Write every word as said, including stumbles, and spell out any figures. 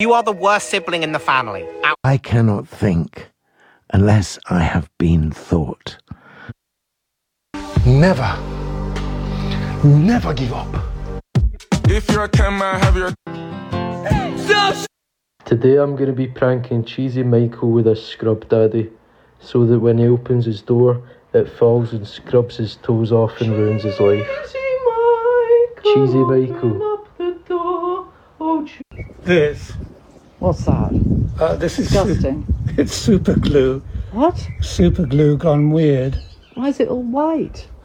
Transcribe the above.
You are the worst sibling in the family. Out. I cannot think unless I have been thought. Never, never give up. If you're a ten man, have your... Today I'm going to be pranking Cheesy Michael with a scrub daddy, so that when he opens his door, it falls and scrubs his toes off and ruins his life. Cheesy Michael. Up the door. Oh, This. what's that? Uh, this is Disgusting. Su- it's super glue. What? Super glue gone weird. Why is it all white?